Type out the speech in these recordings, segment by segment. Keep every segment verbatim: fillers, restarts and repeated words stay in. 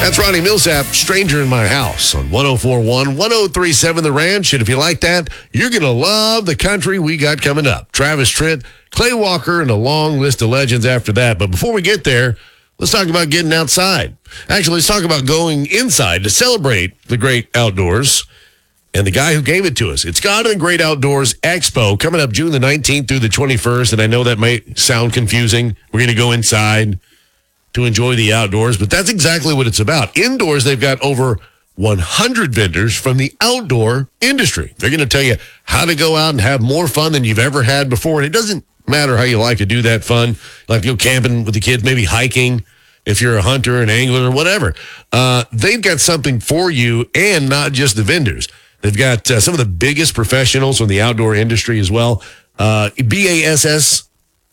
That's Ronnie Millsap, Stranger in My House on one oh four point one, one oh three point seven The Ranch. And if you like that, you're going to love the country we got coming up. Travis Tritt, Clay Walker, and a long list of legends after that. But before we get there, let's talk about getting outside. Actually, let's talk about going inside to celebrate the great outdoors and the guy who gave it to us. It's God and the Great Outdoors Expo coming up June the nineteenth through the twenty-first. And I know that might sound confusing. We're going to go inside to enjoy the outdoors, but that's exactly what it's about. Indoors, they've got over one hundred vendors from the outdoor industry. They're going to tell you how to go out and have more fun than you've ever had before. And it doesn't matter how you like to do that fun, like go camping with the kids, maybe hiking, if you're a hunter, an angler, or whatever. Uh, they've got something for you, and not just the vendors. They've got uh, some of the biggest professionals from the outdoor industry as well. Uh, B A S S,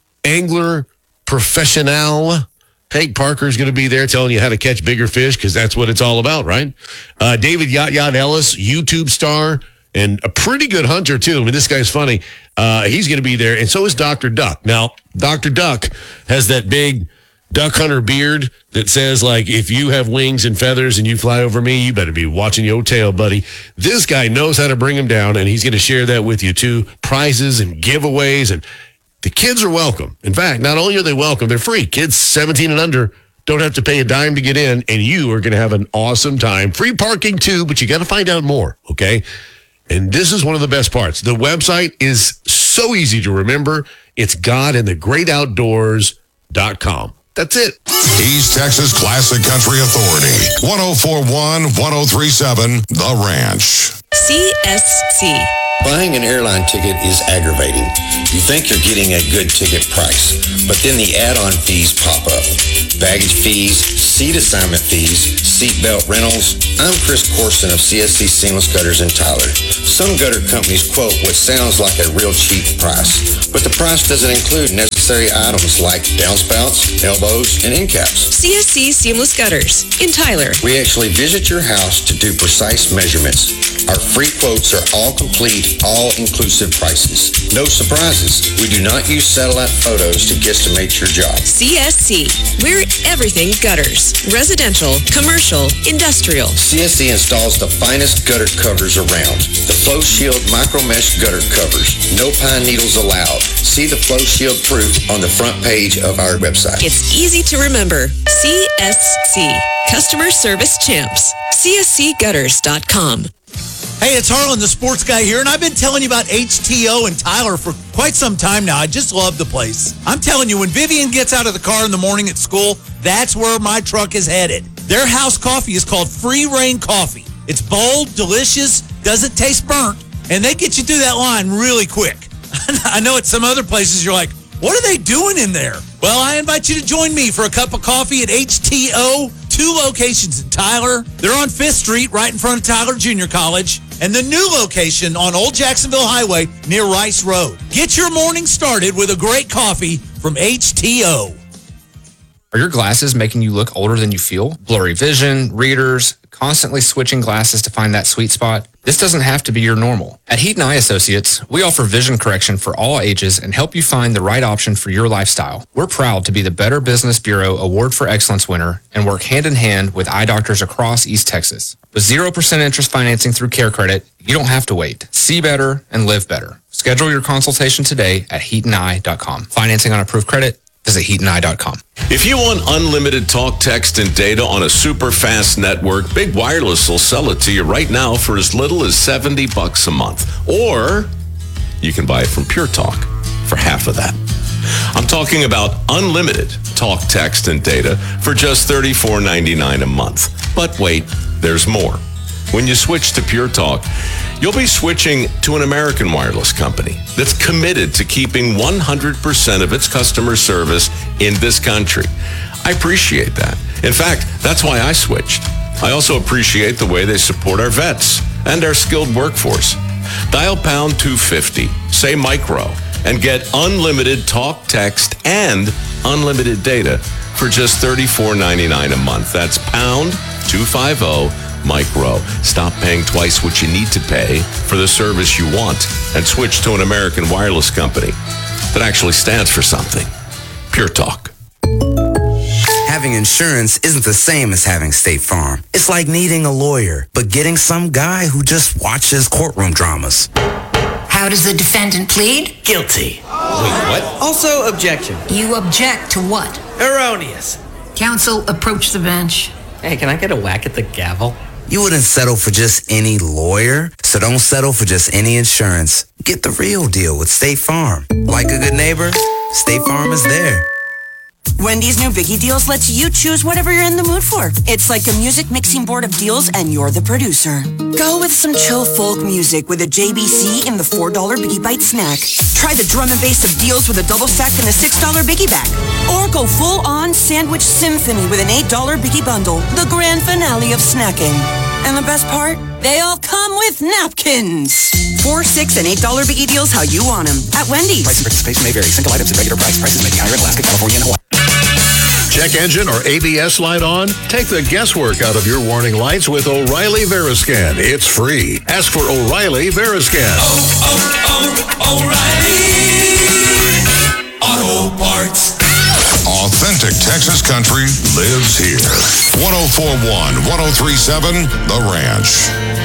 Angler Professional. Hank Parker's going to be there telling you how to catch bigger fish, because that's what it's all about, right? Uh, David Yacht Yacht Ellis, YouTube star, and a pretty good hunter, too. I mean, this guy's funny. Uh, he's going to be there, and so is Doctor Duck. Now, Doctor Duck has that big duck hunter beard that says, like, if you have wings and feathers and you fly over me, you better be watching your tail, buddy. This guy knows how to bring them down, and he's going to share that with you, too. Prizes and giveaways, and the kids are welcome. In fact, not only are they welcome, they're free. Kids seventeen and under don't have to pay a dime to get in, and you are going to have an awesome time. Free parking, too, but you got to find out more, okay? And this is one of the best parts. The website is so easy to remember. It's God and the Great Outdoors dot com. That's it. East Texas Classic Country Authority. one oh four point one, one oh three point seven The Ranch. C S C. Buying an airline ticket is aggravating. You think you're getting a good ticket price, but then the add-on fees pop up. Baggage fees, seat assignment fees, seatbelt rentals. I'm Chris Corson of C S C Seamless Gutters in Tyler. Some gutter companies quote what sounds like a real cheap price, but the price doesn't include necessary items like downspouts, elbows, and end caps. C S C Seamless Gutters in Tyler. We actually visit your house to do precise measurements. Our free quotes are all complete, all-inclusive prices. No surprises. We do not use satellite photos to guesstimate your job. C S C. We're everything gutters. Residential, commercial, industrial. C S C installs the finest gutter covers around. The Flow Shield Micro Mesh Gutter Covers. No pine needles allowed. See the Flow Shield proof on the front page of our website. It's easy to remember. C S C. Customer Service Champs. C S C Gutters dot com. Hey, it's Harlan, the sports guy here, and I've been telling you about H T O in Tyler for quite some time now. I just love the place. I'm telling you, when Vivian gets out of the car in the morning at school, that's where my truck is headed. Their house coffee is called Free Reign Coffee. It's bold, delicious, doesn't taste burnt, and they get you through that line really quick. I know at some other places you're like, what are they doing in there? Well, I invite you to join me for a cup of coffee at H T O. Two locations in Tyler. They're on Fifth Street, right in front of Tyler Junior College. And the new location on Old Jacksonville Highway near Rice Road. Get your morning started with a great coffee from H T O. Are your glasses making you look older than you feel? Blurry vision, readers, constantly switching glasses to find that sweet spot? This doesn't have to be your normal. At Heat and Eye Associates, we offer vision correction for all ages and help you find the right option for your lifestyle. We're proud to be the Better Business Bureau Award for Excellence winner and work hand in hand with eye doctors across East Texas. With zero percent interest financing through Care Credit, you don't have to wait. See better and live better. Schedule your consultation today at heat and eye dot com. Financing on approved credit, visit heat and eye dot com. If you want unlimited talk, text, and data on a super fast network, Big Wireless will sell it to you right now for as little as seventy bucks a month. Or you can buy it from Pure Talk for half of that. I'm talking about unlimited talk, text, and data for just thirty-four ninety-nine a month. But wait, there's more. When you switch to Pure Talk, you'll be switching to an American wireless company that's committed to keeping one hundred percent of its customer service in this country. I appreciate that. In fact, that's why I switched. I also appreciate the way they support our vets and our skilled workforce. Dial pound two fifty, say micro, and get unlimited talk, text, and unlimited data for just thirty-four ninety-nine a month. That's pound two fifty, micro. Stop paying twice what you need to pay for the service you want and switch to an American wireless company that actually stands for something. Pure Talk. Having insurance isn't the same as having State Farm. It's like needing a lawyer, but getting some guy who just watches courtroom dramas. How does the defendant plead? Guilty. Wait, what? Also, objection. You object to what? Erroneous. Counsel, approach the bench. Hey, can I get a whack at the gavel? You wouldn't settle for just any lawyer, so don't settle for just any insurance. Get the real deal with State Farm. Like a good neighbor, State Farm is there. Wendy's new Biggie Deals lets you choose whatever you're in the mood for. It's like a music mixing board of deals, and you're the producer. Go with some chill folk music with a J B C in the four dollar Biggie Bite snack. Try the drum and bass of deals with a double stack and a six dollar Biggie Bag. Or go full-on sandwich symphony with an eight dollar Biggie Bundle, the grand finale of snacking. And the best part? They all come with napkins. Four, six, and eight dollar Biggie Deals how you want them at Wendy's. Price and participation may vary. Single items at regular price. Prices may be higher in Alaska, California, and Hawaii. Check engine or A B S light on? Take the guesswork out of your warning lights with O'Reilly Veriscan. It's free. Ask for O'Reilly Veriscan. Oh, oh, oh, O'Reilly Auto Parts. Authentic Texas country lives here. one oh four point one, one oh three point seven The Ranch.